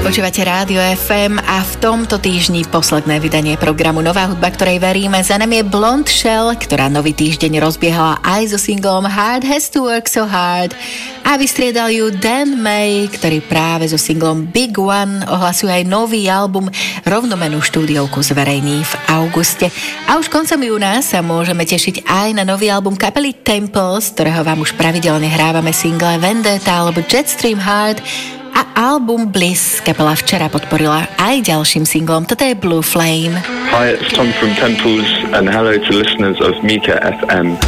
Počúvate Rádio FM a v tomto týždni posledné vydanie programu Nová hudba, ktorej veríme. Za nami je Blonde Shell, ktorá nový týždeň rozbiehala aj so singlom Hard Has to Work So Hard a vystriedal ju Dan May, ktorý práve so singlom Big One ohlasuje aj nový album, rovnomenú štúdiovku zverejní v auguste. A už koncom júna sa môžeme tešiť aj na nový album kapely Temple, z ktorého vám už pravidelne hrávame single Vendetta alebo Jetstream Heart, a album Bliss kapela včera podporila aj ďalším singlom. Toto je Blue Flame. Hi, it's Tom from Temples and hello to listeners of Mika FM.